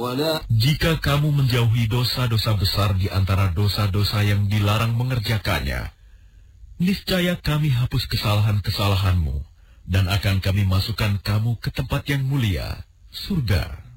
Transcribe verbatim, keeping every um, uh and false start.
Jika kamu menjauhi dosa-dosa besar di antara dosa-dosa yang dilarang mengerjakannya, niscaya kami hapus kesalahan-kesalahanmu dan akan kami masukkan kamu ke tempat yang mulia, surga.